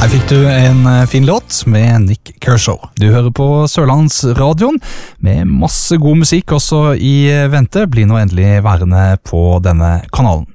Her fikk du en fin låt med Nick Kershaw. Du hører på Sørlandsradioen med masse god musikk også i vente. Bli nå endelig værende på denne kanalen.